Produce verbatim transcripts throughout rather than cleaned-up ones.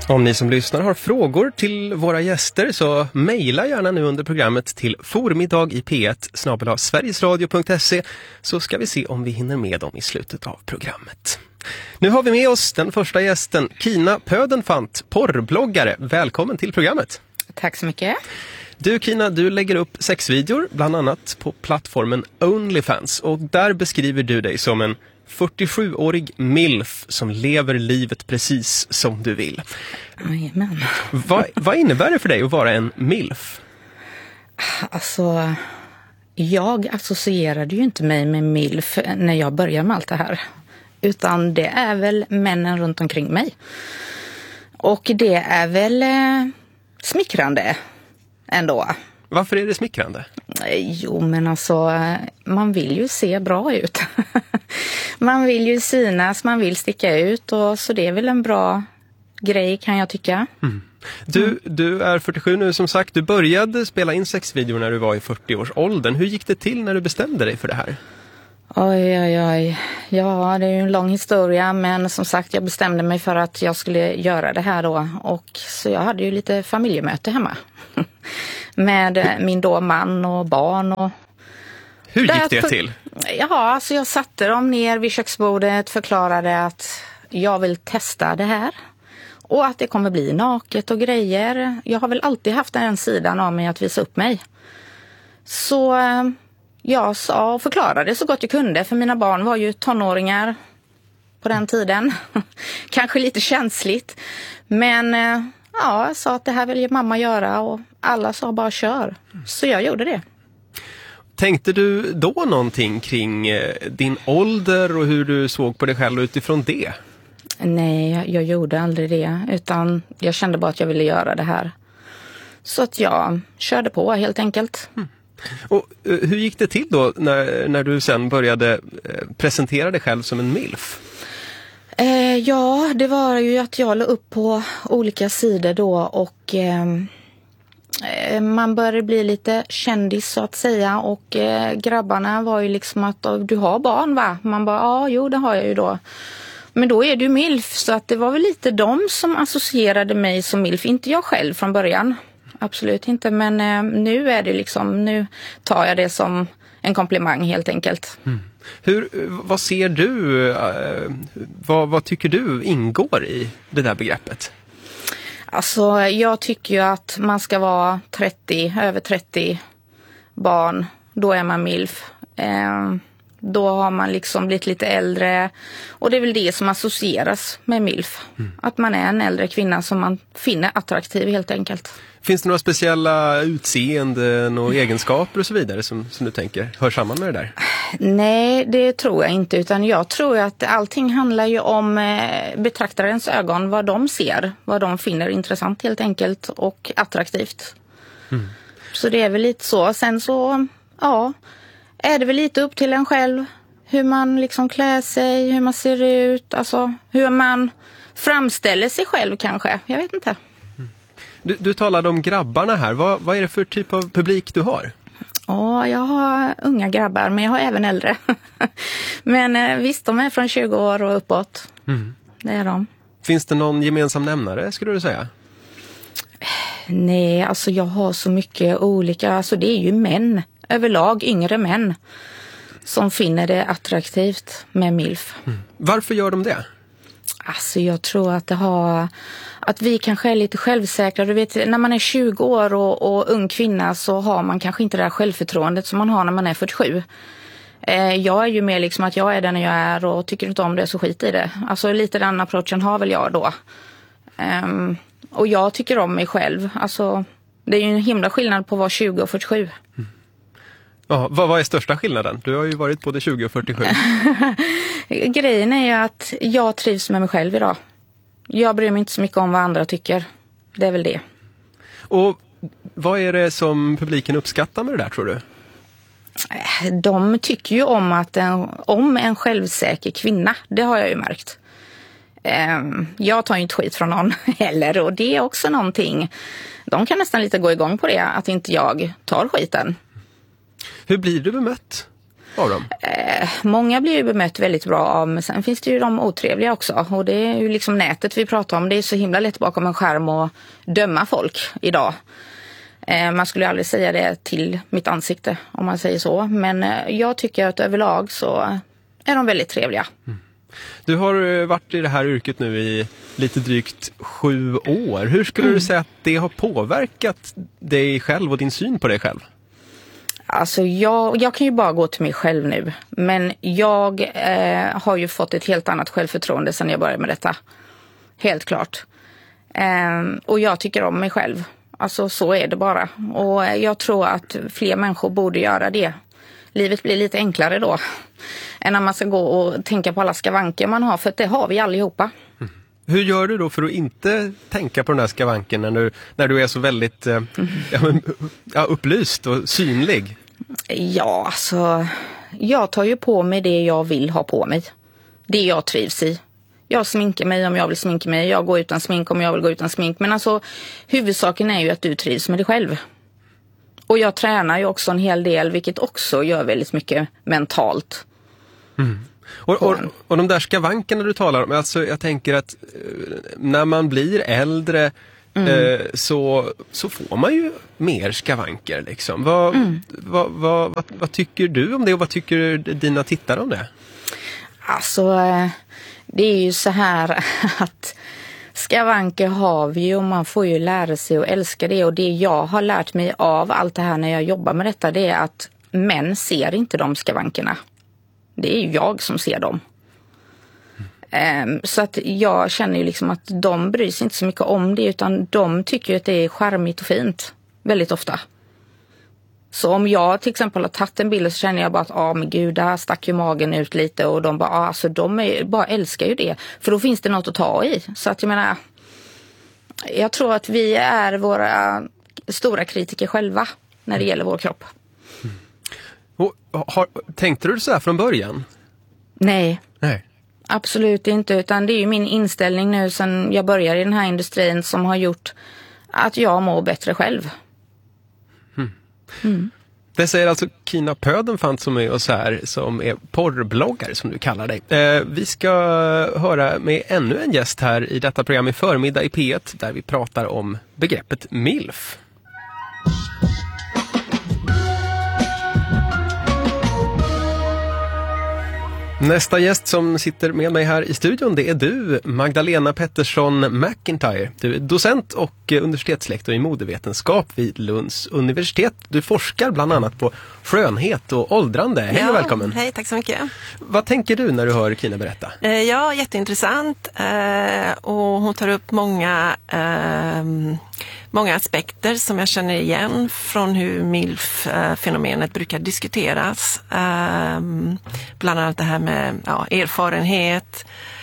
Om ni som lyssnar har frågor till våra gäster så mejla gärna nu under programmet till formiddag i p ett snabel-a sverigesradio punkt se så ska vi se om vi hinner med dem i slutet av programmet. Nu har vi med oss den första gästen, Kina Pödenfant, porrbloggare. Välkommen till programmet. Tack så mycket. Du Kina, du lägger upp sexvideor bland annat på plattformen OnlyFans och där beskriver du dig som en fyrtiosjuårig milf som lever livet precis som du vill. Amen. Vad, vad innebär det för dig att vara en milf? Alltså, jag associerade ju inte mig med milf när jag började med allt det här. Utan det är väl männen runt omkring mig. Och det är väl eh, smickrande ändå. Varför är det smickrande? Jo, men alltså, man vill ju se bra ut. Man vill ju synas, man vill sticka ut. Och så det är väl en bra grej kan jag tycka. Mm. Du, mm. du är fyrtiosju nu som sagt. Du började spela in sexvideor när du var i fyrtio-årsåldern. Hur gick det till när du bestämde dig för det här? Oj, oj, oj. Ja, det är ju en lång historia. Men som sagt, jag bestämde mig för att jag skulle göra det här då. Och så jag hade ju lite familjemöte hemma. Med min då man och barn. Och hur gick det till? Ja, alltså jag satte dem ner vid köksbordet, förklarade att jag vill testa det här. Och att det kommer bli naket och grejer. Jag har väl alltid haft den sidan av mig att visa upp mig. Så jag sa och förklarade så gott jag kunde. För mina barn var ju tonåringar på den tiden. Kanske lite känsligt. Men ja, jag sa att det här vill ju mamma göra och alla sa bara kör. Så jag gjorde det. Tänkte du då någonting kring din ålder och hur du såg på dig själv utifrån det? Nej, jag gjorde aldrig det. Utan jag kände bara att jag ville göra det här. Så att jag körde på helt enkelt. Mm. Och hur gick det till då när, när du sen började presentera dig själv som en milf? Eh, ja, det var ju att jag la upp på olika sidor då och eh, man började bli lite kändis så att säga och eh, grabbarna var ju liksom att du har barn va? Man bara, ja jo det har jag ju då. Men då är du milf så att det var väl lite de som associerade mig som milf, inte jag själv från början. Absolut inte, men eh, nu är det liksom, nu tar jag det som en komplimang helt enkelt. Mm. Hur, vad ser du, uh, vad, vad tycker du ingår i det där begreppet? Alltså jag tycker ju att man ska vara trettio, över trettio barn, då är man milf. Eh, då har man liksom blivit lite äldre och det är väl det som associeras med milf. Mm. Att man är en äldre kvinna som man finner attraktiv helt enkelt. Finns det några speciella utseenden och egenskaper och så vidare som, som du tänker hör samman med det där? Nej, det tror jag inte. Utan jag tror att allting handlar ju om eh, betraktarens ögon. Vad de ser, vad de finner intressant helt enkelt och attraktivt. Mm. Så det är väl lite så. Sen så, ja, är det väl lite upp till en själv. Hur man liksom klär sig, hur man ser ut. Alltså hur man framställer sig själv kanske. Jag vet inte. Du, du talade om grabbarna här. Vad, vad är det för typ av publik du har? Ja, jag har unga grabbar, men jag har även äldre. Men eh, visst, de är från tjugo år och uppåt. Mm. Det är de. Finns det någon gemensam nämnare, skulle du säga? Nej, alltså jag har så mycket olika. Alltså det är ju män, överlag yngre män, som finner det attraktivt med milf. Mm. Varför gör de det? Alltså jag tror att det har, att vi kanske är lite självsäkra. Du vet, när man är tjugo år och, och ung kvinna så har man kanske inte det där självförtroendet som man har när man är fyrtiosju. Eh, jag är ju mer liksom att jag är den jag är och tycker inte om det så skit i det. Alltså lite den approachen har väl jag då. Um, och jag tycker om mig själv. Alltså det är ju en himla skillnad på att vara tjugo och fyrtiosju. Mm. Ja, vad, vad är största skillnaden? Du har ju varit både tjugo och fyrtiosju. Grejen är ju att jag trivs med mig själv idag. Jag bryr mig inte så mycket om vad andra tycker. Det är väl det. Och vad är det som publiken uppskattar med det där, tror du? De tycker ju om, att en, om en självsäker kvinna. Det har jag ju märkt. Jag tar ju inte skit från någon heller. Och det är också någonting. De kan nästan lite gå igång på det. Att inte jag tar skiten. Hur blir du bemött? av dem? Eh, många blir ju bemött väldigt bra av, men sen finns det ju de otrevliga också. Och det är ju liksom nätet vi pratar om. Det är så himla lätt bakom en skärm att döma folk idag. Eh, man skulle aldrig säga det till mitt ansikte om man säger så. Men eh, jag tycker att överlag så är de väldigt trevliga. Mm. Du har varit i det här yrket nu i lite drygt sju år. Hur skulle mm. du säga att det har påverkat dig själv och din syn på dig själv? Alltså jag, jag kan ju bara gå till mig själv nu. Men jag eh, har ju fått ett helt annat självförtroende sedan jag började med detta. Helt klart. Eh, och jag tycker om mig själv. Alltså så är det bara. Och jag tror att fler människor borde göra det. Livet blir lite enklare då. Än när man ska gå och tänka på alla skavanker man har. För det har vi allihopa. Mm. Hur gör du då för att inte tänka på den här skavanken när du, när du är så väldigt eh, mm. ja, men, ja, upplyst och synlig? Ja, alltså jag tar ju på mig det jag vill ha på mig. Det jag trivs i. Jag sminkar mig om jag vill sminka mig. Jag går utan smink om jag vill gå utan smink. Men alltså huvudsaken är ju att du trivs med dig själv. Och jag tränar ju också en hel del, vilket också gör väldigt mycket mentalt. Mm. Och, och, och de där skavankerna du talar om, alltså jag tänker att när man blir äldre mm. eh, så, så får man ju mer skavanker liksom. Vad, mm. vad, vad, vad, vad tycker du om det och vad tycker dina tittare om det? Alltså det är ju så här att skavanker har vi ju och man får ju lära sig att älska det. Och det jag har lärt mig av allt det här när jag jobbar med detta, det är att män ser inte de skavankerna. Det är ju jag som ser dem. Mm. Um, så att jag känner ju liksom att de bryr sig inte så mycket om det, utan de tycker att det är charmigt och fint. Väldigt ofta. Så om jag till exempel har tagit en bild så känner jag bara att ja ah, men gud, där stack ju magen ut lite. Och de bara, ah, alltså de är, bara älskar ju det. För då finns det något att ta i. Så att jag menar, jag tror att vi är våra stora kritiker själva när det gäller vår kropp. Mm. Och, har, tänkte du så här från början? Nej. Nej. Absolut inte, utan det är ju min inställning nu sedan jag började i den här industrin som har gjort att jag mår bättre själv. Mm. Mm. Det säger alltså Kina Pödenfant som är oss här, som är porrbloggare som du kallar dig. Eh, vi ska höra med ännu en gäst här i detta program i förmiddag i P ett där vi pratar om begreppet MILF. Nästa gäst som sitter med mig här i studion, det är du, Magdalena Pettersson McIntyre. Du är docent och universitetslektor i modevetenskap vid Lunds universitet. Du forskar bland annat på skönhet och åldrande. Hej och ja, välkommen. Hej, tack så mycket. Vad tänker du när du hör Kina berätta? Eh, ja, jätteintressant. Eh, och hon tar upp många... Eh, Många aspekter som jag känner igen från hur MILF-fenomenet brukar diskuteras. Um, bland annat det här med ja, erfarenhet,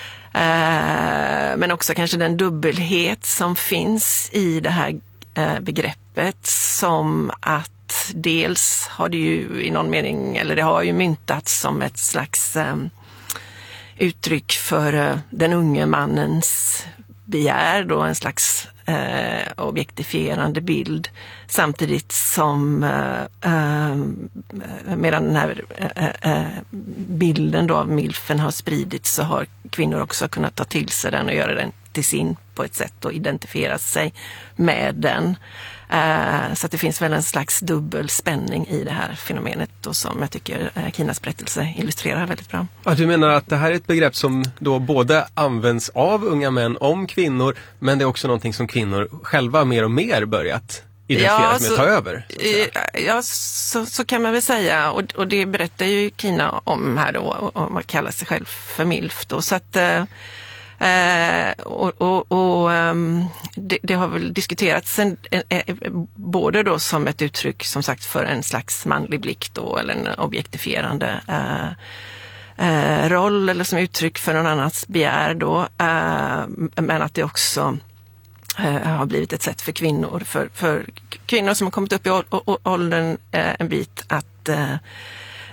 uh, men också kanske den dubbelhet som finns i det här uh, begreppet, som att dels har det ju i någon mening, eller det har ju myntats som ett slags um, uttryck för uh, den unge mannens begär, då en slags eh, objektifierande bild, samtidigt som eh, eh, medan den här eh, eh, bilden då av milfen har spridits, så har kvinnor också kunnat ta till sig den och göra den till sin på ett sätt och identifiera sig med den. Uh, så att det finns väl en slags dubbel spänning i det här fenomenet, och som jag tycker uh, Kinas berättelse illustrerar väldigt bra. Ja, du menar att det här är ett begrepp som då både används av unga män om kvinnor, men det är också någonting som kvinnor själva mer och mer börjat identifiera ja, med att ta över? Så ja, så, så kan man väl säga, och, och det berättar ju Kina om här då, om man kallar sig själv för MILF då, så att uh, Uh, och, och, och um, det, det har väl diskuterats en, en, en, både då som ett uttryck som sagt för en slags manlig blick då, eller en objektifierande uh, uh, roll, eller som uttryck för någon annans begär då, uh, men att det också uh, har blivit ett sätt för kvinnor, för, för kvinnor som har kommit upp i å, å, åldern uh, en bit att uh,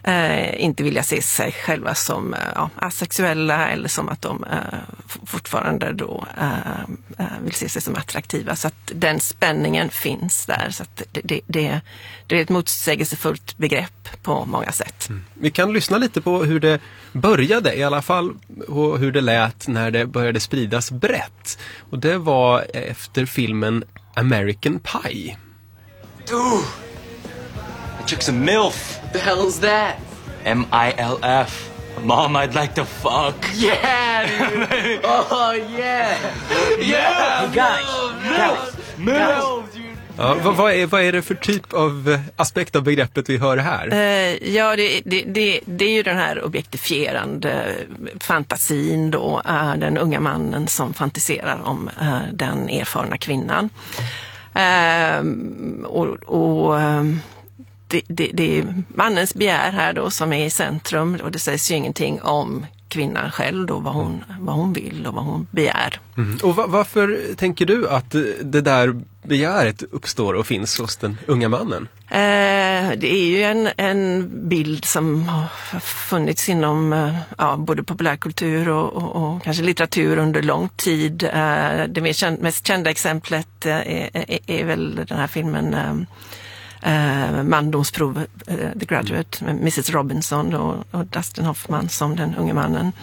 eh, inte vilja se sig själva som eh, ja, asexuella eller som att de eh, fortfarande då eh, vill se sig som attraktiva. Så att den spänningen finns där. Så att det, det, det, det är ett motsägelsefullt begrepp på många sätt. Mm. Vi kan lyssna lite på hur det började, i alla fall och hur det lät när det började spridas brett. Och det var efter filmen American Pie. Dude, I took some MILF. The hell's that? M I L F. Mom, I'd like to fuck. Yeah, dude. Oh, yeah. Yeah. Hey, guys. Guys. MILF. Ja, vad, vad, är, vad är det för typ av aspekt av begreppet vi hör här? Uh, ja, det, det, det, det är ju den här objektifierande fantasin då, uh, den unga mannen som fantiserar om uh, den erfarna kvinnan. Uh, och och um, det, det, det är mannens begär här då som är i centrum, och det sägs ju ingenting om kvinnan själv då, vad hon, vad hon vill och vad hon begär. Mm. Och va- varför tänker du att det där begäret uppstår och finns hos den unga mannen? Eh, det är ju en, en bild som har funnits inom eh, ja, både populärkultur och, och, och kanske litteratur under lång tid. Eh, det mest kända, mest kända exemplet eh, är, är, är väl den här filmen eh, Uh, mandomsprov, uh, The Graduate, med missus Robinson och, och Dustin Hoffman som den unge mannen.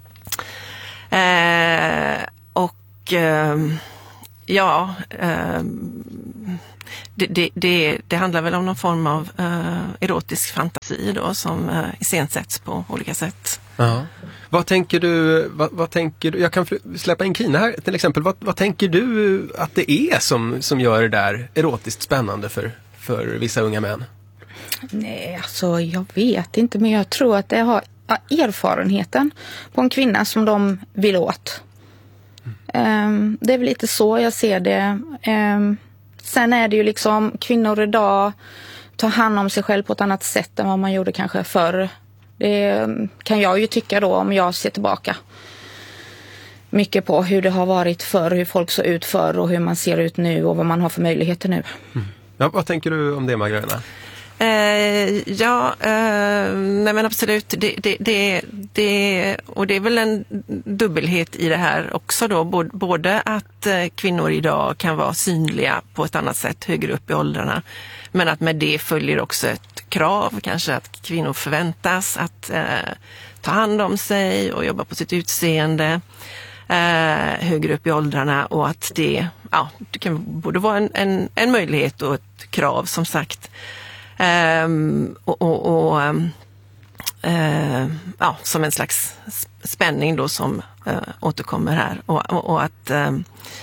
Mm. Uh, och uh, ja, uh, det, det, det, det handlar väl om någon form av uh, erotisk fantasi då, som uh, iscensätts på olika sätt. Ja. Vad tänker du, vad, vad tänker du, jag kan släppa in Kina här till exempel, vad, vad tänker du att det är som, som gör det där erotiskt spännande för för vissa unga män? Nej, alltså jag vet inte, men jag tror att det har erfarenheten på en kvinna som de vill åt. Mm. Um, det är väl lite så jag ser det. Um, sen är det ju liksom, kvinnor idag tar hand om sig själv på ett annat sätt än vad man gjorde kanske förr. Det kan jag ju tycka då, om jag ser tillbaka mycket på hur det har varit förr, hur folk såg ut förr och hur man ser ut nu och vad man har för möjligheter nu. Mm. Ja, vad tänker du om det, Magdalena? Eh, ja, eh, nej men absolut. Det, det, det, det, och det är väl en dubbelhet i det här också då. Både att kvinnor idag kan vara synliga på ett annat sätt högre upp i åldrarna. Men att med det följer också ett krav, kanske att kvinnor förväntas att eh, ta hand om sig och jobba på sitt utseende eh, högre upp i åldrarna, och att det, ja, det kan både vara en, en, en möjlighet och ett krav som sagt. Um, och, och, och um, uh, ja, som en slags spänning då som uh, återkommer här, och, och, och att um,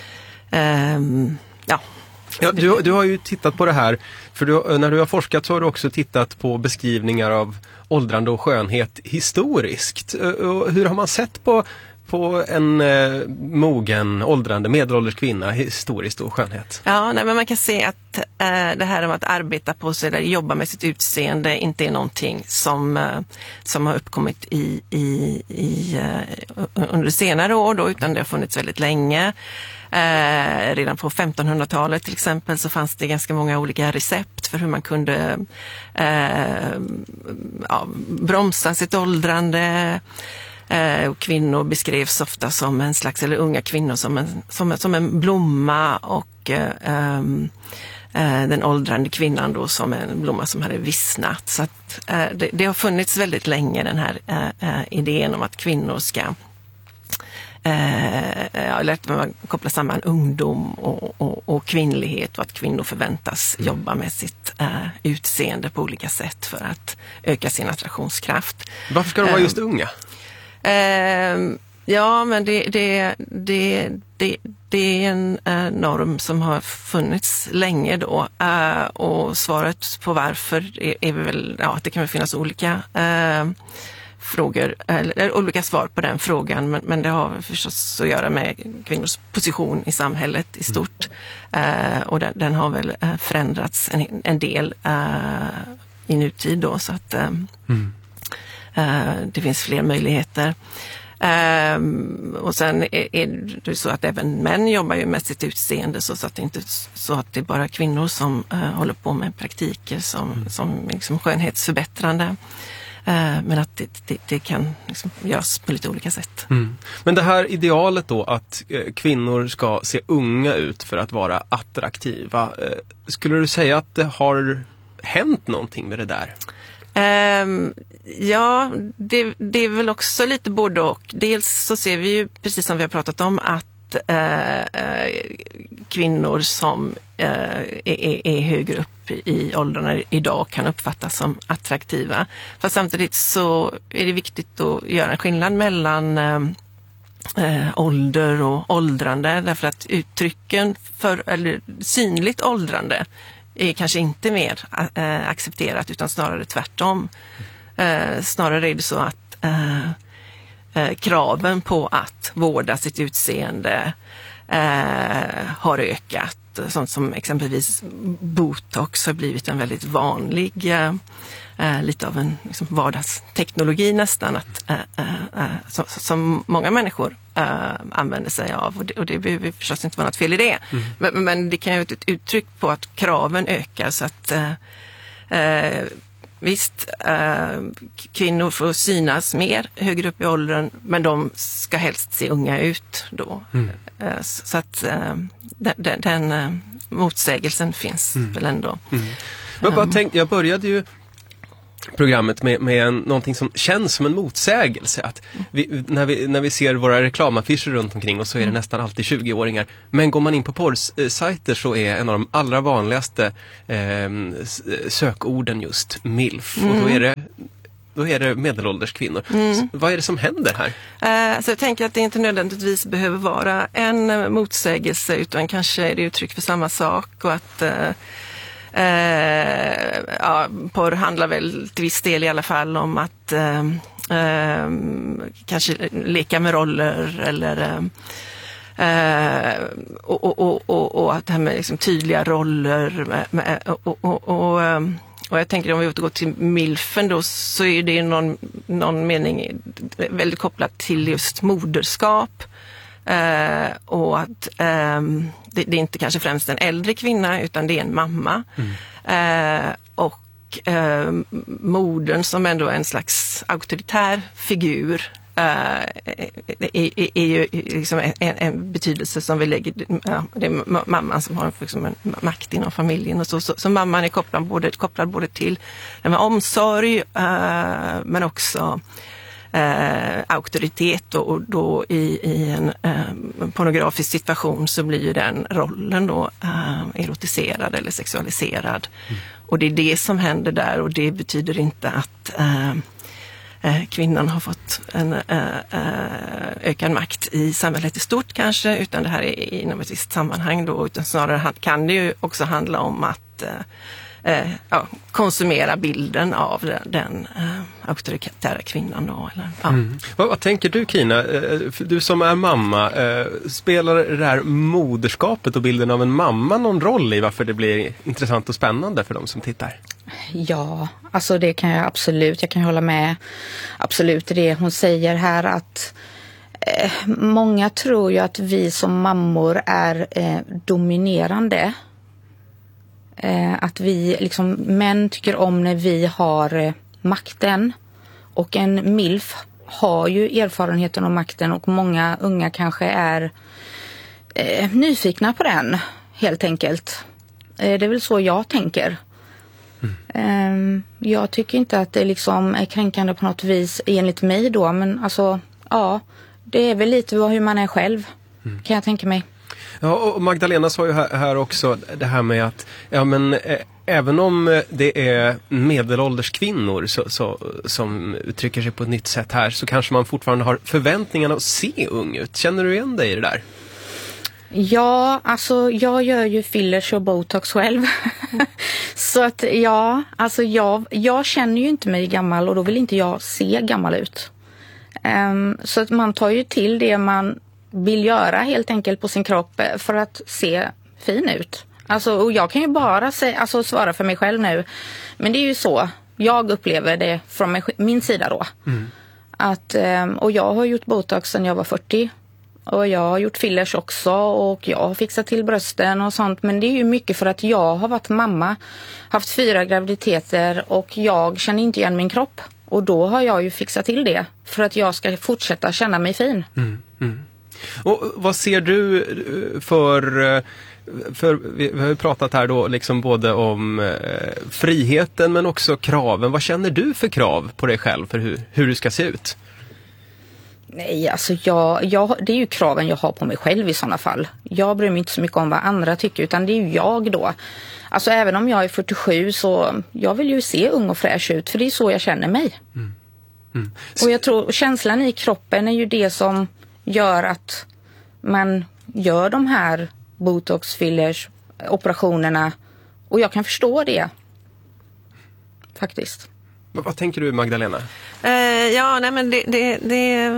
um, ja. Ja, du, du har ju tittat på det här, för du, när du har forskat så har du också tittat på beskrivningar av åldrande och skönhet historiskt. Och hur har man sett på på en eh, mogen, åldrande, medelålders kvinna historiskt och skönhet? Ja, nej, men man kan se att eh, det här om att arbeta på sig eller jobba med sitt utseende inte är någonting som, eh, som har uppkommit i, i, i, eh, under senare år då, utan det har funnits väldigt länge. Eh, redan på femtonhundratalet till exempel så fanns det ganska många olika recept för hur man kunde eh, ja, bromsa sitt åldrande. Eh, och kvinnor beskrevs ofta som en slags, eller unga kvinnor som en, som, som en blomma, och eh, eh, den åldrande kvinnan då som en blomma som hade vissnat. Så att, eh, det, det har funnits väldigt länge den här eh, idén om att kvinnor ska eh, lätt man koppla samman ungdom och, och, och kvinnlighet, och att kvinnor förväntas mm. jobba med sitt eh, utseende på olika sätt för att öka sin attraktionskraft. Varför ska de vara just unga? Uh, ja, men det, det, det, det, det är en uh, norm som har funnits länge då. Uh, och svaret på varför är, är väl, ja, det kan väl finnas olika uh, frågor, eller olika svar på den frågan, men, men det har förstås att göra med kvinnors position i samhället i stort. Mm. Uh, och den, den har väl uh, förändrats en, en del uh, i nutid då, så att uh, mm. Uh, det finns fler möjligheter. Uh, och sen är, är det så att även män jobbar ju med sitt utseende, så, så att det inte så att det är bara kvinnor som uh, håller på med praktiker som, mm. som liksom skönhetsförbättrande. Eh, men att det, det, det kan liksom göras på lite olika sätt. Mm. Men det här idealet då att eh, kvinnor ska se unga ut för att vara attraktiva. Eh, skulle du säga att det har hänt någonting med det där? Um, ja, det, det är väl också lite både och. Dels så ser vi ju, precis som vi har pratat om, att uh, uh, kvinnor som uh, är, är högre upp i åldrarna idag kan uppfattas som attraktiva. Fast samtidigt så är det viktigt att göra en skillnad mellan uh, uh, ålder och åldrande, därför att uttrycken för eller synligt åldrande är kanske inte mer äh, accepterat, utan snarare tvärtom. Äh, snarare är det så att äh, äh, kraven på att vårda sitt utseende äh, har ökat. Sånt som exempelvis botox har blivit en väldigt vanlig, äh, lite av en liksom, vardagsteknologi nästan, att, äh, äh, som, som många människor äh, använder sig av. Och det, och det behöver förstås inte vara något fel i det. Mm. Men, men det kan ju vara ett uttryck på att kraven ökar, så att äh, äh, visst, äh, kvinnor får synas mer högre upp i åldern, men de ska helst se unga ut då. Mm. Äh, så att äh, den, den, den äh, motsägelsen finns mm. väl ändå. Mm. Jag, bara tänk, jag började ju programmet med, med en, någonting som känns som en motsägelse. Att vi, när, vi, när vi ser våra reklamaffischer runt omkring och så är det mm. nästan alltid tjugo-åringar. Men går man in på porrsajter så är en av de allra vanligaste eh, sökorden just milf. Mm. Och då är det Då är det medelålders kvinnor. Mm. Vad är det som händer här? Uh, så jag tänker att det inte nödvändigtvis behöver vara en motsägelse, utan kanske är det uttryck för samma sak, och att uh, uh, ja, porr handlar väl till viss del i alla fall om att uh, uh, kanske leka med roller eller uh, Uh, och, och, och, och, och att det här med liksom tydliga roller med, med, och, och, och, um, och jag tänker om vi återgår till milfen då, så är det någon, någon mening väldigt kopplat till just moderskap, uh, och att um, det, det är inte kanske främst en äldre kvinna, utan det är en mamma. Mm. Uh, och uh, modern som ändå är en slags auktoritär figur Uh, är, är, är ju liksom en, en betydelse som vi lägger, ja, det är mamman som har liksom en makt inom familjen och så, så, så mamman är kopplad både, kopplad både till med omsorg uh, men också uh, auktoritet, och, och då i, i en uh, pornografisk situation så blir ju den rollen då uh, erotiserad eller sexualiserad. Mm. Och det är det som händer där, och det betyder inte att uh, kvinnan har fått en äh, ökad makt i samhället i stort kanske, utan det här är inom ett visst sammanhang då, utan snarare kan det ju också handla om att äh, ja, konsumera bilden av den, den äh, auktoritära kvinnan då. Eller, ja. mm. vad, vad tänker du, Kina? Du som är mamma, äh, spelar det här moderskapet och bilden av en mamma någon roll i varför det blir intressant och spännande för de som tittar? Ja, alltså det kan jag absolut, jag kan hålla med absolut i det hon säger här, att eh, många tror ju att vi som mammor är eh, dominerande. Eh, att vi liksom, män tycker om när vi har eh, makten, och en milf har ju erfarenheten om makten, och många unga kanske är eh, nyfikna på den helt enkelt. Eh, det är väl så jag tänker. Mm. Jag tycker inte att det liksom är kränkande på något vis enligt mig då, men alltså ja, det är väl lite hur man är själv, mm. kan jag tänka mig. Ja, och Magdalena sa ju här, här också det här med att ja, men eh, även om det är medelålders kvinnor så, så, som uttrycker sig på ett nytt sätt här, så kanske man fortfarande har förväntningarna att se ung ut. Känner du igen dig i det där? Ja, alltså jag gör ju fillers och botox själv. Så att ja, alltså jag, jag känner ju inte mig gammal, och då vill inte jag se gammal ut. Um, så att man tar ju till det man vill göra helt enkelt på sin kropp för att se fin ut. Alltså, och jag kan ju bara säga, alltså, svara för mig själv nu. Men det är ju så jag upplever det från mig, min sida då. Mm. Att, um, och jag har gjort botox sedan jag var fyrtio. Och jag har gjort fillers också, och jag har fixat till brösten och sånt. Men det är ju mycket för att jag har varit mamma, haft fyra graviditeter, och jag känner inte igen min kropp Och då har jag ju fixat till det för att jag ska fortsätta känna mig fin. Mm, mm. Och vad ser du för, för vi har ju pratat här då liksom både om eh, friheten men också kraven. Vad känner du för krav på dig själv för hur, hur du ska se ut? Nej, alltså jag, jag, det är ju kraven jag har på mig själv i sådana fall. Jag bryr mig inte så mycket om vad andra tycker utan det är ju jag då. Alltså även om jag är fyrtiosju så jag vill ju se ung och fräsch ut för det är så jag känner mig. Mm. Mm. Och jag tror känslan i kroppen är ju det som gör att man gör de här botox, fillers, operationerna och jag kan förstå det. Faktiskt. Vad tänker du, Magdalena? Uh, ja, nej men det, det, det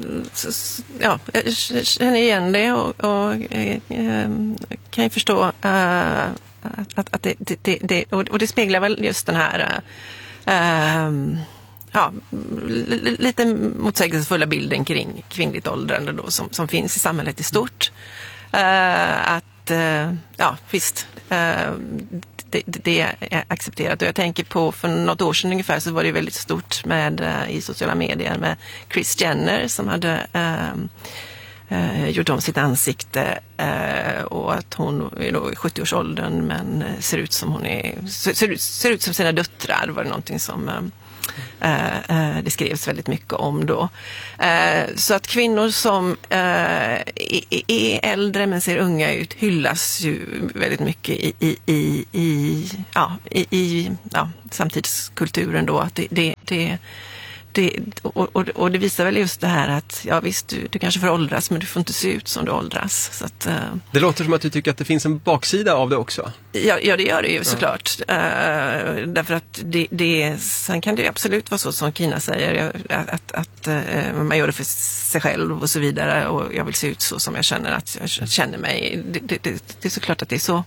ja, jag känner igen det och, och uh, kan ju förstå uh, att, att det, det, det, och det speglar väl just den här uh, ja, lite motsägelsefulla bilden kring kvinnligt åldrande då, som, som finns i samhället i stort. Uh, att, uh, ja visst, uh, det, det är accepterat. Och jag tänker på för något år sedan ungefär så var det väldigt stort med, uh, i sociala medier med Kris Jenner som hade uh, uh, gjort om sitt ansikte uh, och att hon är då i sjuttio-årsåldern men ser ut som hon är, ser ut, ser ut som sina döttrar, var det någonting som uh, Uh, uh, det skrevs väldigt mycket om då. Uh, så att kvinnor som uh, är, är äldre men ser unga ut hyllas ju väldigt mycket i, i, i, i, ja, i, i ja, samtidskulturen då. Att det, det, det, det, och, och, och det visar väl just det här att ja visst, du, du kanske får åldras men du får inte se ut som du åldras. Så att, uh, det låter som att du tycker att det finns en baksida av det också. Ja, ja det gör det ju såklart. Ja. Uh, därför att det, det, sen kan det absolut vara så som Kina säger, att, att, att uh, man gör det för sig själv och så vidare och jag vill se ut så som jag känner att jag känner mig. Det, det, det, det är såklart att det är så.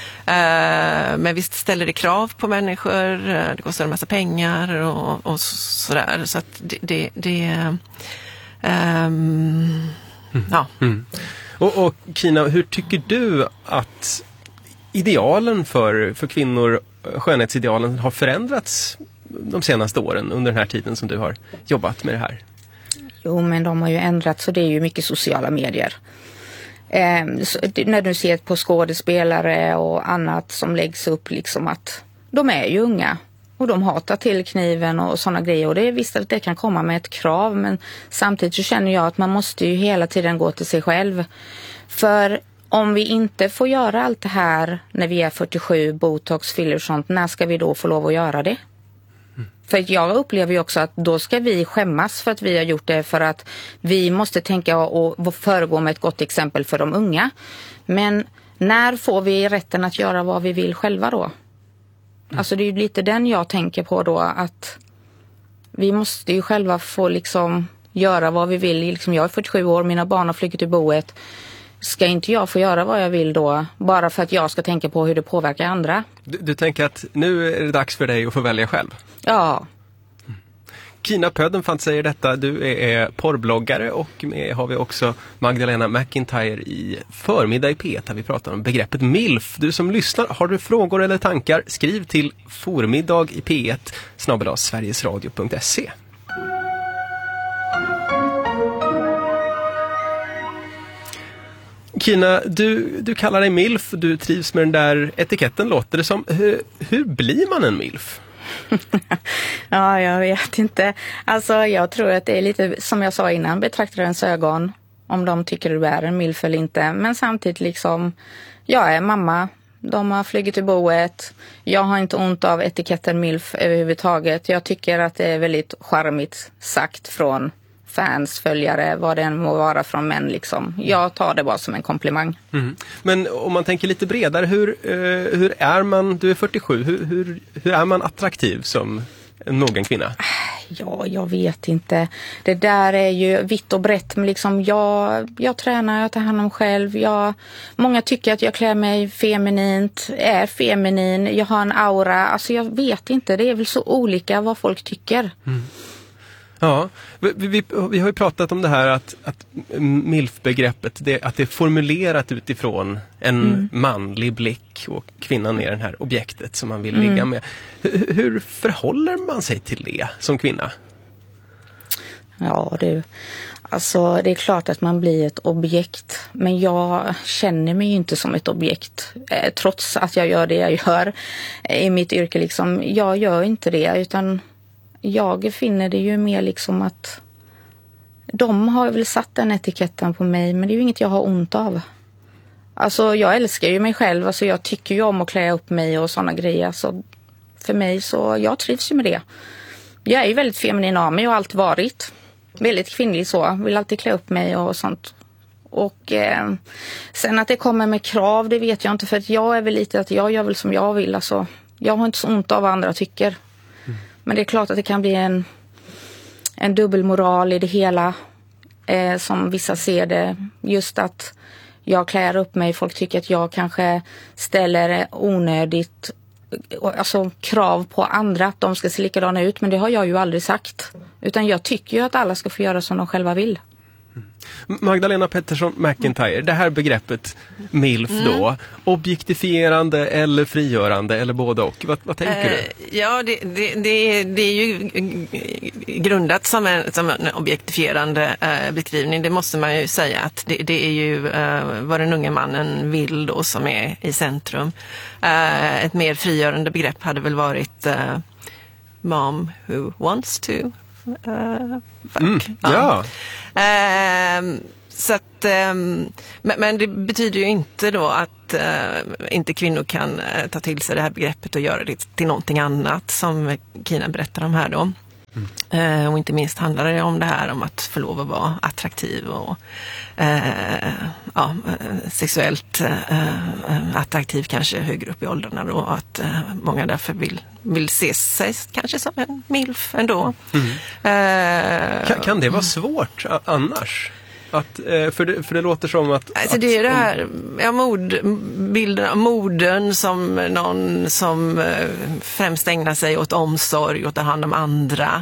Uh, men visst ställer det krav på människor, uh, det kostar en massa pengar och, och sådär. Så att det... det, det um, mm. ja. Mm. Och, och Kina, hur tycker du att idealen för, för kvinnor, skönhetsidealen har förändrats de senaste åren under den här tiden som du har jobbat med det här? Jo, men de har ju ändrats och det är ju mycket sociala medier. Eh, så, när du ser på skådespelare och annat som läggs upp liksom att de är ju unga och de hatar till kniven och sådana grejer och det är visst att det kan komma med ett krav men samtidigt så känner jag att man måste ju hela tiden gå till sig själv för om vi inte får göra allt det här när vi är fyrtiosju, botox, filler och sånt, när ska vi då få lov att göra det? Mm. För jag upplever ju också att då ska vi skämmas för att vi har gjort det för att vi måste tänka och föregå med ett gott exempel för de unga. Men när får vi rätten att göra vad vi vill själva då? Mm. Alltså det är ju lite den jag tänker på då att vi måste ju själva få liksom göra vad vi vill. Liksom jag är fyrtiosju år, mina barn har flyttat till boet. Ska inte jag få göra vad jag vill då bara för att jag ska tänka på hur det påverkar andra? Du, du tänker att nu är det dags för dig att få välja själv? Ja. Mm. Kina Pödenfant säger detta. Du är porrbloggare och med har vi också Magdalena McIntyre i Förmiddag i P ett där vi pratar om begreppet milf. Du som lyssnar, har du frågor eller tankar? Skriv till formiddag i P ett snabel-a sverigesradio punkt se. Kina, du, du kallar dig milf, du trivs med den där etiketten, låter det som. Hur, hur blir man en milf? Ja, jag vet inte. Alltså jag tror att det är lite som jag sa innan, betraktarens ögon. Om de tycker du är en milf eller inte. Men samtidigt liksom, jag är mamma. De har flugit till boet. Jag har inte ont av etiketten milf överhuvudtaget. Jag tycker att det är väldigt charmigt sagt från fans, följare, vad det än må vara från män liksom. Jag tar det bara som en komplimang. Mm. Men om man tänker lite bredare, hur, eh, hur är man, du är fyrtiosju, hur, hur, hur är man attraktiv som en mogen kvinna? Ja, jag vet inte. Det där är ju vitt och brett, men liksom jag, jag tränar, jag tar hand om själv. Jag, många tycker att jag klär mig feminint, är feminin, jag har en aura. Alltså jag vet inte, det är väl så olika vad folk tycker. Mm. Ja, vi, vi, vi har ju pratat om det här att, att milf-begreppet, det, att det är formulerat utifrån en mm. manlig blick och kvinnan är den här objektet som man vill mm. ligga med. Hur, hur förhåller man sig till det som kvinna? Ja, du, alltså det är klart att man blir ett objekt, men jag känner mig ju inte som ett objekt eh, trots att jag gör det jag gör i mitt yrke. Liksom, jag gör inte det, utan jag finner det ju mer liksom att de har väl satt den etiketten på mig, men det är ju inget jag har ont av. Alltså jag älskar ju mig själv, alltså jag tycker ju om att klä upp mig och sådana grejer. Alltså, för mig så, jag trivs ju med det. Jag är ju väldigt feminin av mig och har alltid varit. Väldigt kvinnlig så, vill alltid klä upp mig och sånt. Och eh, sen att det kommer med krav, det vet jag inte, för att jag är väl lite att jag gör väl som jag vill. Alltså, jag har inte så ont av vad andra tycker. Mm. Men det är klart att det kan bli en, en dubbelmoral i det hela, eh, som vissa ser det. Just att jag klär upp mig, folk tycker att jag kanske ställer onödigt alltså krav på andra att de ska se likadana ut, men det har jag ju aldrig sagt, utan jag tycker ju att alla ska få göra som de själva vill. Magdalena Pettersson McIntyre, det här begreppet milf då, mm. objektifierande eller frigörande eller både och, vad, vad tänker eh, du? Ja, det, det, det, det är ju grundat som en, som en objektifierande eh, beskrivning, det måste man ju säga att det, det är ju eh, vad den unga mannen vill då som är i centrum. Eh, ett mer frigörande begrepp hade väl varit eh, mom who wants to Uh, mm, ja. uh, så att, um, men, men det betyder ju inte då att uh, inte kvinnor kan uh, ta till sig det här begreppet och göra det till någonting annat som Kina berättar om här då. Mm. Uh, och inte minst handlar det om det här om att få lov att vara attraktiv och uh, ja, sexuellt uh, attraktiv kanske högre upp i åldrarna då, och att uh, många därför vill, vill se sig kanske som en milf ändå. Mm. Uh, kan, kan det vara svårt annars? Att, för, det, för det låter som att... Alltså att, det är det här, ja, mod, bilden av moden som någon som främst ägnar sig åt omsorg och tar hand om andra.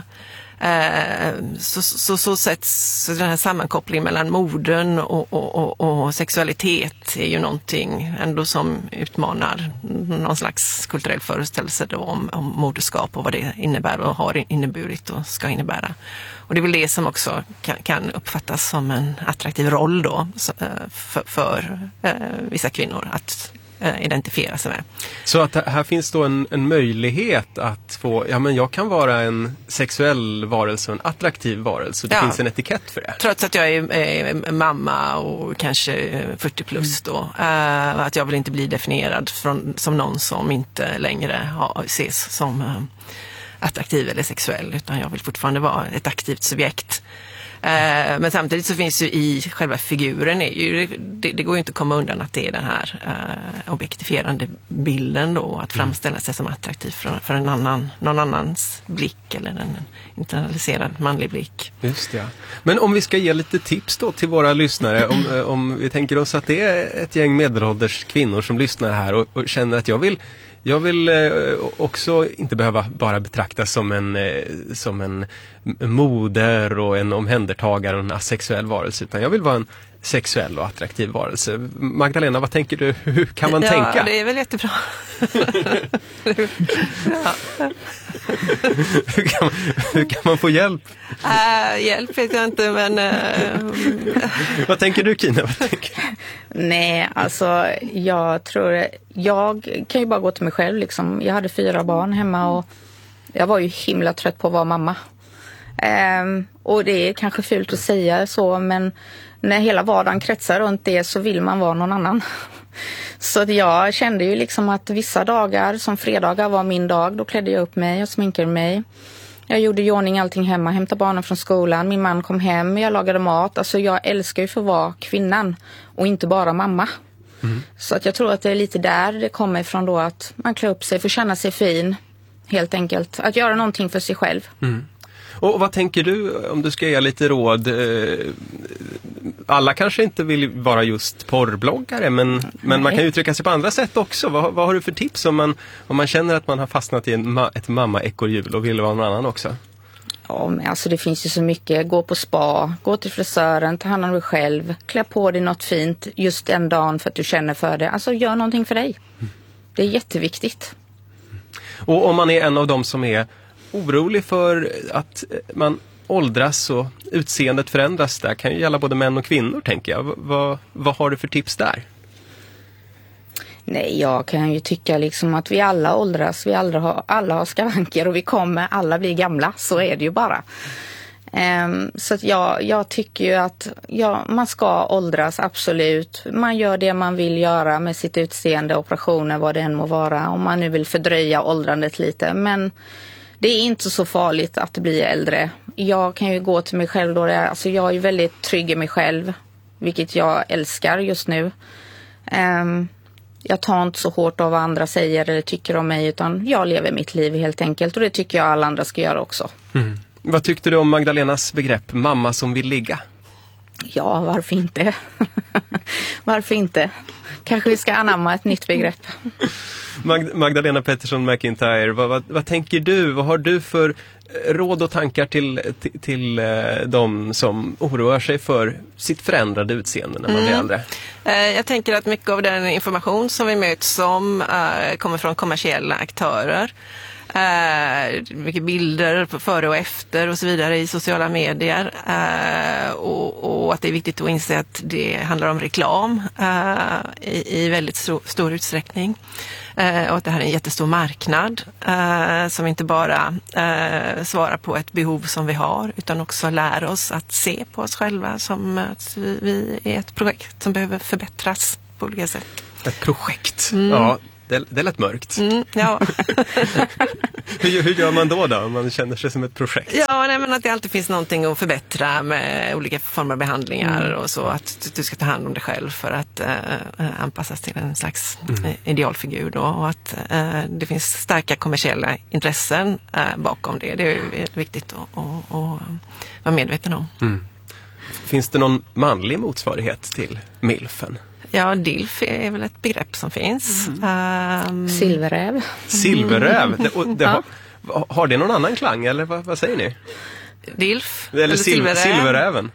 Så, så, så sätts den här sammankopplingen mellan moden och, och, och, och sexualitet är ju någonting ändå som utmanar någon slags kulturell föreställelse då om, om moderskap och vad det innebär och har inneburit och ska innebära. Och det är väl det som också kan, kan uppfattas som en attraktiv roll då för, för eh, vissa kvinnor att eh, identifiera sig med. Så att här finns då en, en möjlighet att få, ja men jag kan vara en sexuell varelse, en attraktiv varelse, det ja. finns en etikett för det. Trots att jag är, är mamma och kanske fyrtio plus då, eh, att jag vill inte bli definierad från, som någon som inte längre har, ses som... Eh, attraktiv eller sexuell, utan jag vill fortfarande vara ett aktivt subjekt. Eh, men samtidigt så finns ju i själva figuren, är ju, det, det går ju inte att komma undan att det är den här eh, objektifierande bilden då, att framställa sig som attraktiv för, för en annan, någon annans blick eller en internaliserad manlig blick. Just det. Men om vi ska ge lite tips då till våra lyssnare, om, om vi tänker oss att det är ett gäng medelålders kvinnor som lyssnar här och, och känner att jag vill Jag vill eh, också inte behöva bara betraktas som en, eh, som en moder och en omhändertagare och en asexuell varelse, utan jag vill vara en sexuell och attraktiv varelse. Magdalena, vad tänker du? Hur kan man ja, tänka? Ja, det är väl jättebra. ja. hur, kan, hur kan man få hjälp? Uh, hjälp vet jag inte, men... Uh... vad tänker du, Kina? Vad tänker du? Nej, alltså jag tror... Jag kan ju bara gå till mig själv liksom. Jag hade fyra barn hemma och jag var ju himla trött på att vara mamma. Um, och det är kanske fult att säga så, men när hela vardagen kretsar runt det så vill man vara någon annan. Så jag kände ju liksom att vissa dagar, som fredagar var min dag, då klädde jag upp mig och sminkade mig. Jag gjorde i ordning allting hemma, hämtade barnen från skolan, min man kom hem, jag lagade mat. Alltså jag älskar ju för att vara kvinnan och inte bara mamma. Mm. Så att jag tror att det är lite där det kommer ifrån då, att man klär upp sig för att känna sig fin, helt enkelt. Att göra någonting för sig själv. Mm. Och vad tänker du, om du ska ge lite råd? Alla kanske inte vill vara just porrbloggare, men, men man kan uttrycka sig på andra sätt också. Vad, vad har du för tips om man, om man känner att man har fastnat i en, ett mamma-ekorrhjul och vill vara någon annan också? Ja, men alltså det finns ju så mycket. Gå på spa, gå till frisören, ta hand om dig själv, klä på dig något fint just den dagen för att du känner för det. Alltså gör någonting för dig. Det är jätteviktigt. Och om man är en av dem som är orolig för att man åldras och utseendet förändras, där kan ju gälla både män och kvinnor, tänker jag. Vad, vad har du för tips där? Nej, jag kan ju tycka liksom att vi alla åldras, vi alla har, alla har skavanker och vi kommer alla bli gamla, så är det ju bara. Um, så att jag, jag tycker ju att ja, man ska åldras, absolut. Man gör det man vill göra med sitt utseende, operationer, vad det än må vara, om man nu vill fördröja åldrandet lite. Men det är inte så farligt att bli äldre. Jag kan ju gå till mig själv då, alltså jag är ju väldigt trygg i mig själv, vilket jag älskar just nu. Um, Jag tar inte så hårt av vad andra säger eller tycker om mig, utan jag lever mitt liv helt enkelt, och det tycker jag alla andra ska göra också. Mm. Vad tyckte du om Magdalenas begrepp mamma som vill ligga? Ja, varför inte? Varför inte? Kanske vi ska anamma ett nytt begrepp. Mag- Magdalena Pettersson McIntyre, vad, vad, vad tänker du? Vad har du för råd och tankar till, till, till eh, de som oroar sig för sitt förändrade utseende när man blir äldre? Mm. Jag tänker att mycket av den information som vi möts om uh, kommer från kommersiella aktörer. Uh, mycket bilder före och efter och så vidare i sociala medier, uh, och, och att det är viktigt att inse att det handlar om reklam uh, i, i väldigt stor, stor utsträckning, uh, och att det här är en jättestor marknad uh, som inte bara uh, svarar på ett behov som vi har, utan också lär oss att se på oss själva som att vi, vi är ett projekt som behöver förbättras på olika sätt. Ett projekt, mm. ja. Det, det är lätt mörkt. Mm, ja. hur, hur gör man då då om man känner sig som ett projekt? Ja, nej, men att det alltid finns någonting att förbättra med olika former av behandlingar mm. och så, att du ska ta hand om dig själv för att eh, anpassas till en slags mm. idealfigur då, och att eh, det finns starka kommersiella intressen eh, bakom det. Det är viktigt att, att, att vara medveten om. Mm. Finns det någon manlig motsvarighet till milfen? Ja, dilf är väl ett begrepp som finns. Mm. Um... Silverräv. Silverräv? Det, och det har, har det någon annan klang, eller vad, vad säger ni? Dilf? Eller, eller sil- silverräv. silverräven?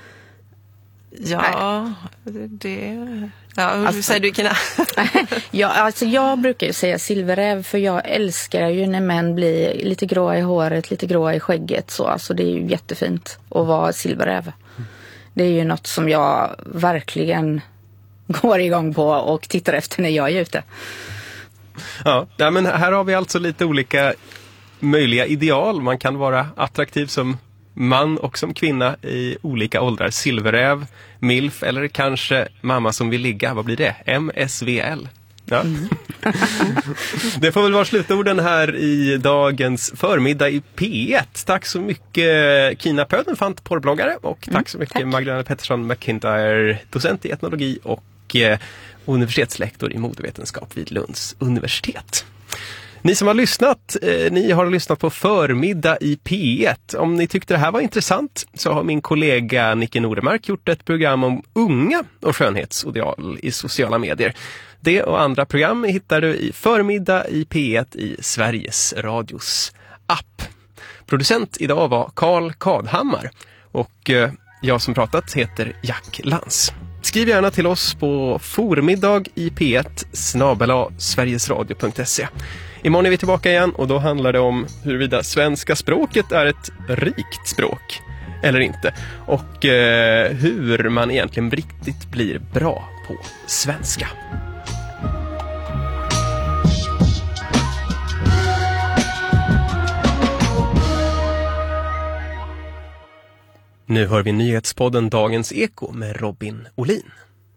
Ja, det... Ja, hur alltså, säger du, Kina? ja, alltså jag brukar ju säga silverräv, för jag älskar ju när män blir lite gråa i håret, lite gråa i skägget. Så. Alltså, det är ju jättefint att vara silverräv. Det är ju något som jag verkligen går igång på och tittar efter när jag är ute. Ja, ja, men här har vi alltså lite olika möjliga ideal. Man kan vara attraktiv som man och som kvinna i olika åldrar. Silverräv, milf eller kanske mamma som vill ligga. Vad blir det? M S V L. Ja. Mm. Det får väl vara slutorden här i dagens förmiddag i P ett. Tack så mycket Kina Pödenfant, porrbloggare, och tack så mycket mm, tack. Magdalena Pettersson McIntyre, docent i etnologi och eh, universitetslektor i modevetenskap vid Lunds universitet. Ni som har lyssnat, eh, ni har lyssnat på förmiddag i P ett. Om ni tyckte det här var intressant så har min kollega Nicke Nordemark gjort ett program om unga och skönhetsideal i sociala medier. Det och andra program hittar du i förmiddag i P ett i Sveriges Radios app. Producent idag var Karl Kadhammar och eh, jag som pratat heter Jack Lans. Skriv gärna till oss på formiddag i P ett snabel-a sverigesradio punkt se. Imorgon är vi tillbaka igen och då handlar det om huruvida svenska språket är ett rikt språk eller inte. Och eh, hur man egentligen riktigt blir bra på svenska. Nu hör vi nyhetspodden Dagens Eko med Robin Olin.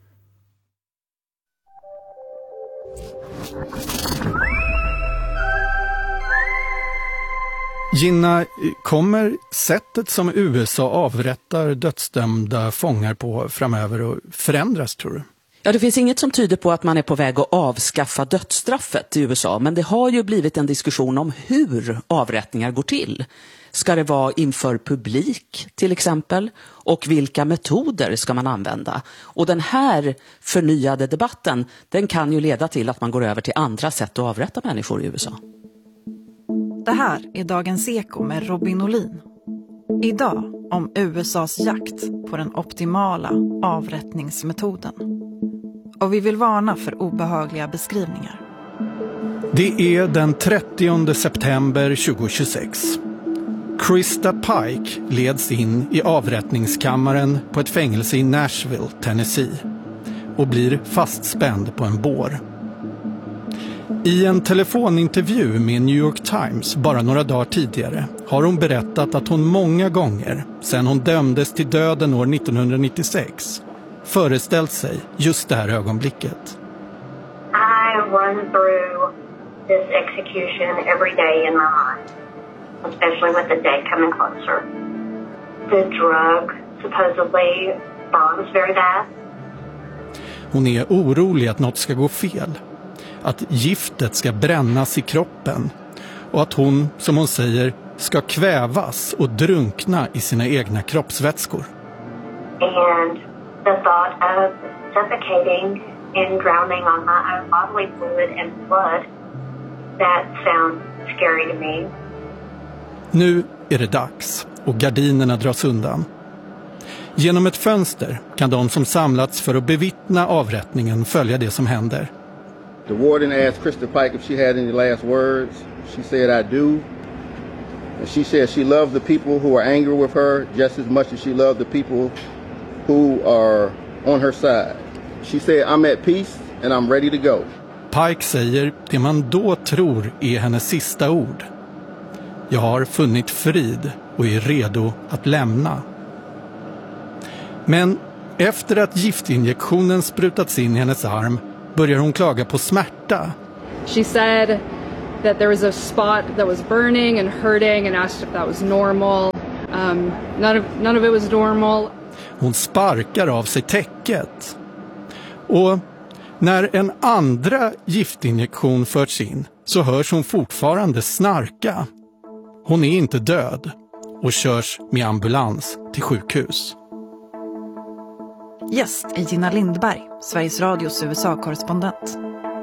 Gina, kommer sättet som U S A avrättar dödsdömda fångar på framöver att förändras, tror du? Ja, det finns inget som tyder på att man är på väg att avskaffa dödsstraffet i U S A, men det har ju blivit en diskussion om hur avrättningar går till. Ska det vara inför publik till exempel? Och vilka metoder ska man använda? Och den här förnyade debatten, den kan ju leda till att man går över till andra sätt att avrätta människor i U S A. Det här är Dagens Eko med Robin Olin. Idag om U S A:s jakt på den optimala avrättningsmetoden. Och vi vill varna för obehagliga beskrivningar. Det är den trettionde september tjugohundratjugosex. Krista Pike leds in i avrättningskammaren på ett fängelse i Nashville, Tennessee och blir fastspänd på en bår. I en telefonintervju med New York Times bara några dagar tidigare har hon berättat att hon många gånger sedan hon dömdes till döden år nittonhundranittiosex föreställt sig just det här ögonblicket. I run through this execution every day in my mind, especially with the day coming closer. The drug supposedly burns very bad. Hon är orolig att något ska gå fel. Att giftet ska brännas i kroppen och att hon, som hon säger, ska kvävas och drunkna i sina egna kroppsvätskor. And the thought of suffocating and drowning on my own bodily fluid and blood, that sounds scary to me. Nu är det dags och gardinerna dras undan. Genom ett fönster kan de som samlats för att bevittna avrättningen följa det som händer. The warden asked Krista Pike if she had any last words. She said, I do. And she said she loved the people who are angry with her just as much as she loved the people who are on her side. She said, I'm at peace and I'm ready to go. Pike säger det man då tror är hennes sista ord. Jag har funnit frid och är redo att lämna. Men efter att giftinjektionen sprutats in i hennes arm börjar hon klaga på smärta. She said that there was a spot that was burning and hurting and asked if that was normal. Um, none of, none of it was normal. Hon sparkar av sig täcket. Och när en andra giftinjektion förts in så hörs hon fortfarande snarka. Hon är inte död och körs med ambulans till sjukhus. Gäst är Gina Lindberg, Sveriges Radios U S A-korrespondent.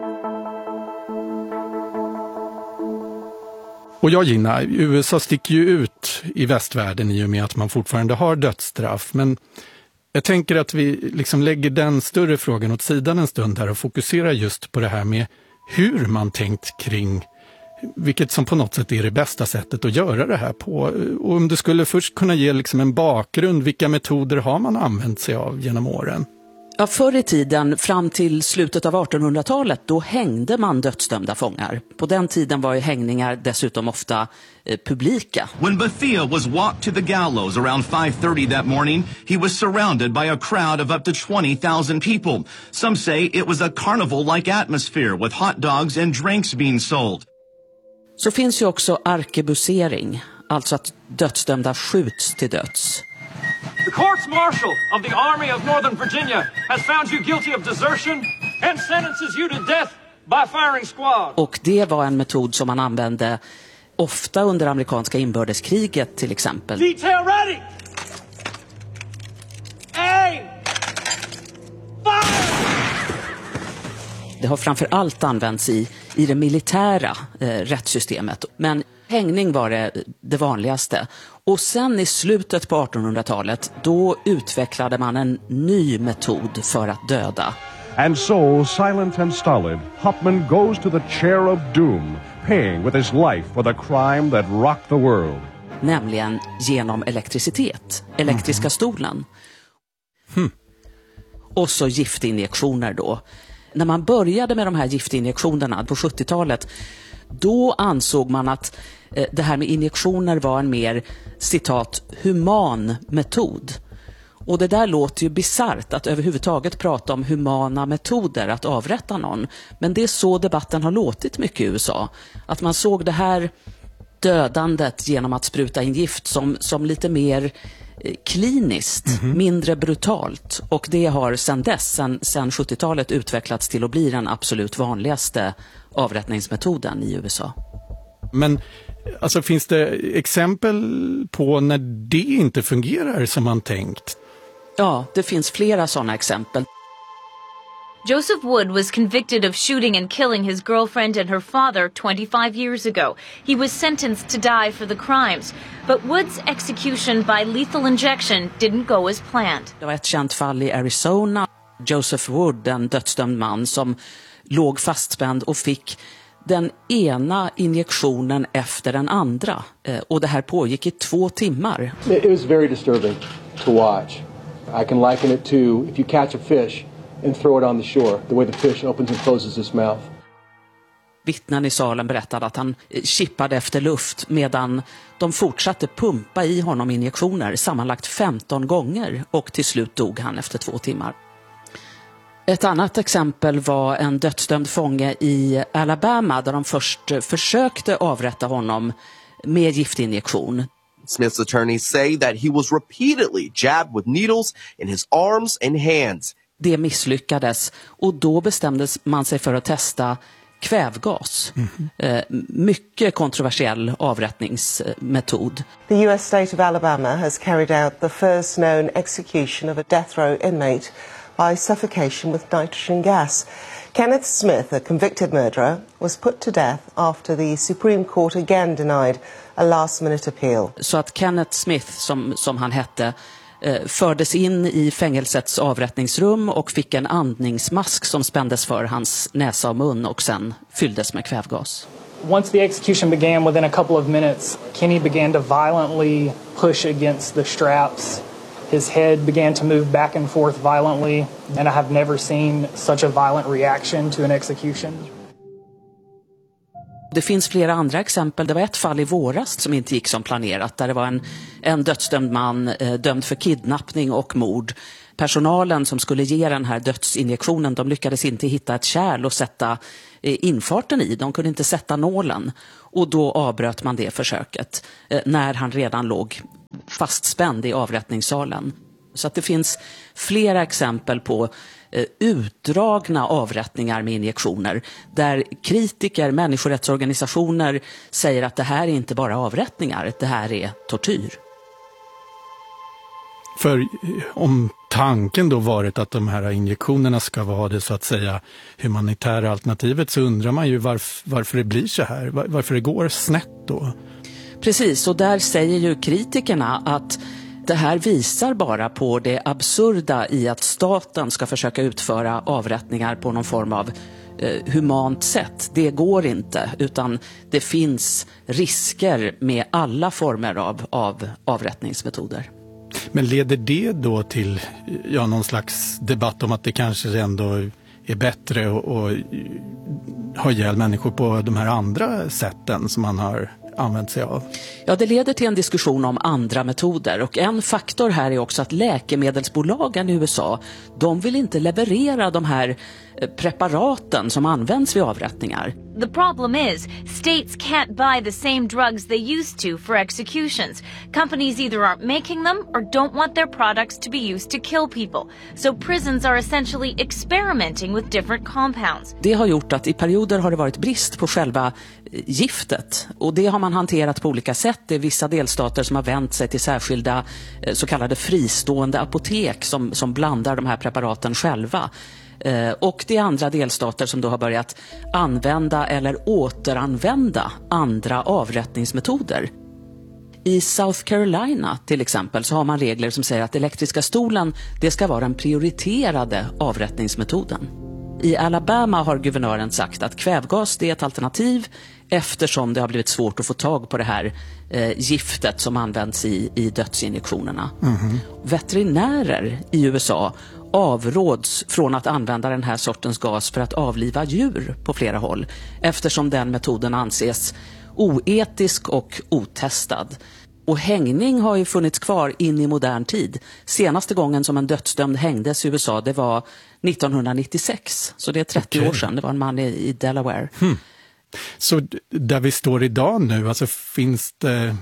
Och ja, Gina, U S A sticker ju ut i västvärlden i och med att man fortfarande har dödsstraff. Men jag tänker att vi liksom lägger den större frågan åt sidan en stund här och fokuserar just på det här med hur man tänkt kring vilket som på något sätt är det bästa sättet att göra det här på. Och om du skulle först kunna ge liksom en bakgrund, vilka metoder har man använt sig av genom åren? Ja, förr i tiden, fram till slutet av artonhundratalet, då hängde man dödsdömda fångar. På den tiden var ju hängningar dessutom ofta eh, publika. When Bethia was walked to the gallows around five thirty that morning, he was surrounded by a crowd of up to twenty thousand people. Some say it was a carnival-like atmosphere with hot dogs and drinks being sold. Så finns ju också arkebusering, alltså att dödsdömda skjuts till döds. The courts martial of the Army of Northern Virginia has found you guilty of desertion and sentences you to death by firing squad. Och det var en metod som man använde ofta under amerikanska inbördeskriget till exempel. Detail ready! Aim! Fire! Det har framför allt använts i, i det militära eh, rättssystemet. Men hängning var det, det vanligaste. Och sen i slutet på artonhundratalet, då utvecklade man en ny metod för att döda. And so, silent and stolid, Hopman goes to the chair of doom, paying with his life for the crime that rocked the world. Nämligen genom elektricitet, elektriska mm. stolen. Hmm. Och så giftinjektioner då. När man började med de här giftinjektionerna på sjuttiotalet, då ansåg man att eh, det här med injektioner var en mer, citat, human metod. Och det där låter ju bizarrt att överhuvudtaget prata om humana metoder att avrätta någon. Men det är så debatten har låtit mycket i U S A. Att man såg det här dödandet genom att spruta in gift som, som lite mer kliniskt, mm-hmm. mindre brutalt. Och det har sedan dess, sedan, sedan sjuttiotalet utvecklats till att bli den absolut vanligaste avrättningsmetoden i U S A. Men alltså, finns det exempel på när det inte fungerar som man tänkt? Ja, det finns flera sådana exempel. Joseph Wood was convicted of shooting and killing his girlfriend and her father twenty-five years ago. He was sentenced to die for the crimes. But Wood's execution by lethal injection didn't go as planned. Det var ett känt fall i Arizona. Joseph Wood, en dödsdömd man som låg fastspänd och fick den ena injektionen efter den andra. Och det här pågick i två timmar. It was very disturbing to watch. I can liken it to if you catch a fish and throw it on the shore, the way the fish opens and closes its mouth. Vittnen i salen berättade att han kippade efter luft medan de fortsatte pumpa i honom injektioner sammanlagt femton gånger och till slut dog han efter två timmar. Ett annat exempel var en dödsdömd fånge i Alabama där de först försökte avrätta honom med giftinjektion. Smith's attorneys say that he was repeatedly jabbed with needles in his arms and hands. Det misslyckades och då bestämde man sig för att testa kvävgas. Mm-hmm. Eh, mycket kontroversiell avrättningsmetod. The U S state of Alabama has carried out the first known execution of a death row inmate by suffocation with nitrogen gas. Kenneth Smith, a convicted murderer, was put to death after the Supreme Court again denied a last-minute appeal. Så att Kenneth Smith, som, som han hette, eh, fördes in i fängelsets avrättningsrum och fick en andningsmask som spändes för hans näsa och mun och sen fylldes med kvävgas. Once the execution began, within a couple of minutes, Kenny began to violently push against the straps. His head began to move back and forth violently, and I have never seen such a violent reaction to an execution. Det finns flera andra exempel. Det var ett fall i våras som inte gick som planerat, där det var en, en dödsdömd man eh, dömd för kidnappning och mord. Personalen som skulle ge den här dödsinjektionen, de lyckades inte hitta ett kärl och sätta eh, infarten i. De kunde inte sätta nålen. Och då avbröt man det försöket eh, när han redan låg fastspänd i avrättningssalen. Så att det finns flera exempel på eh, utdragna avrättningar med injektioner där kritiker, människorättsorganisationer säger att det här är inte bara avrättningar, det här är tortyr. För om tanken då varit att de här injektionerna ska vara det så att säga humanitära alternativet, så undrar man ju varf- varför det blir så här, var- varför det går snett då. Precis, och där säger ju kritikerna att det här visar bara på det absurda i att staten ska försöka utföra avrättningar på någon form av eh, humant sätt. Det går inte, utan det finns risker med alla former av, av avrättningsmetoder. Men leder det då till ja, någon slags debatt om att det kanske ändå är bättre att, att ha ihjäl människor på de här andra sätten som man har använt sig av? Ja, det leder till en diskussion om andra metoder, och en faktor här är också att läkemedelsbolagen i U S A, de vill inte leverera de här preparaten som används vid avrättningar. The problem is, states can't buy the same drugs they used to for executions. Companies either aren't making them or don't want their products to be used to kill people. So prisons are essentially experimenting with different compounds. Det har gjort att i perioder har det varit brist på själva giftet, och det har man hanterat på olika sätt. Det är vissa delstater som har vänt sig till särskilda så kallade fristående apotek som, som blandar de här preparaten själva. Och det är andra delstater som då har börjat använda eller återanvända andra avrättningsmetoder. I South Carolina till exempel så har man regler som säger att elektriska stolen, det ska vara den prioriterade avrättningsmetoden. I Alabama har guvernören sagt att kvävgas det är ett alternativ eftersom det har blivit svårt att få tag på det här eh, giftet som används i, i dödsinjektionerna. Mm-hmm. Veterinärer i U S A avråds från att använda den här sortens gas för att avliva djur på flera håll, eftersom den metoden anses oetisk och otestad. Och hängning har ju funnits kvar in i modern tid. Senaste gången som en dödsdömd hängdes i U S A, det var nittonhundranittiosex. Så det är trettio okay. år sedan. Det var en man i, i Delaware. Hmm. Så där vi står idag nu, alltså finns det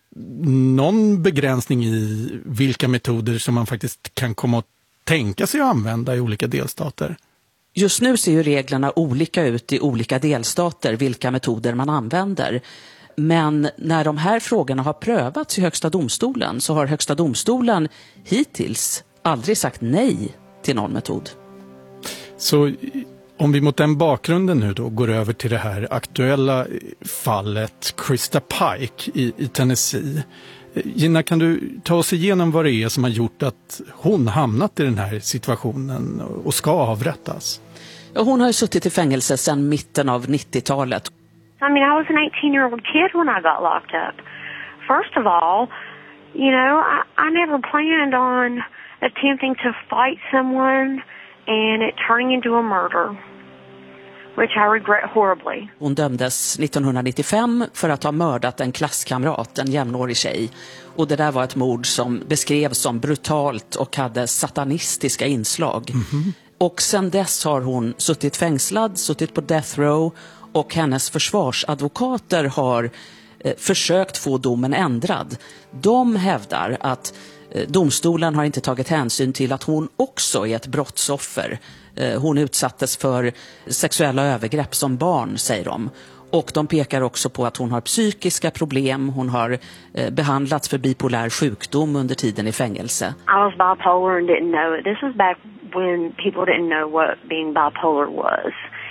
någon begränsning i vilka metoder som man faktiskt kan komma att tänka sig att använda i olika delstater? Just nu ser ju reglerna olika ut i olika delstater, vilka metoder man använder. Men när de här frågorna har prövats i Högsta domstolen så har Högsta domstolen hittills aldrig sagt nej till någon metod. Så om vi mot den bakgrunden nu då går över till det här aktuella fallet Krista Pike i, i Tennessee. Gina, kan du ta oss igenom vad det är som har gjort att hon hamnat i den här situationen och ska avrättas? Ja, hon har ju suttit i fängelse sedan mitten av nittiotalet. I mean, I was an eighteen-year-old kid when I got locked up. First of all, you know, I, I never planned on attempting to fight someone and it turning into a murder, which I regret horribly. Hon dömdes nittonhundranittiofem för att ha mördat en klasskamrat, en jämnårig tjej. Och det där var ett mord som beskrevs som brutalt och hade satanistiska inslag. Mm-hmm. Och sen dess har hon suttit fängslad, suttit på death row, och hennes försvarsadvokater har eh, försökt få domen ändrad. De hävdar att eh, domstolen har inte tagit hänsyn till att hon också är ett brottsoffer. Eh, hon utsattes för sexuella övergrepp som barn, säger de. Och de pekar också på att hon har psykiska problem, hon har eh, behandlats för bipolär sjukdom under tiden i fängelse. I was bipolar and didn't know it. This was back when people didn't know what being bipolar was.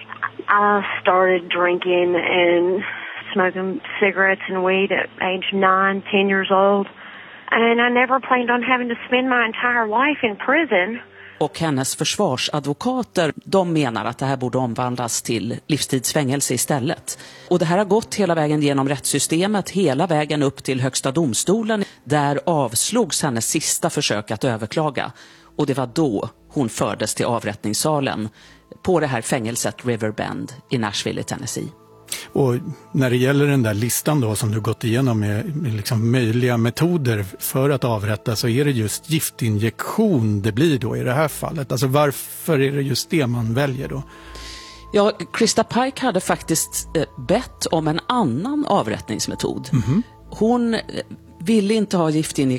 I started drinking and smoking cigarettes and weed at age nine, ten years old. And I never planned on having to spend my entire life in prison. Och hennes försvarsadvokater, de menar att det här borde omvandlas till livstidsfängelse istället. Och det här har gått hela vägen genom rättssystemet, hela vägen upp till högsta domstolen. Där avslogs hennes sista försök att överklaga. Och det var då hon fördes till avrättningssalen på det här fängelset Riverbend i Nashville i Tennessee. Och när det gäller den där listan då som du gått igenom med, med liksom möjliga metoder för att avrätta, så är det just giftinjektion det blir då i det här fallet. Alltså varför är det just det man väljer då? Ja, Krista Pike hade faktiskt bett om en annan avrättningsmetod. Mm-hmm. Hon ville inte ha giftinjektion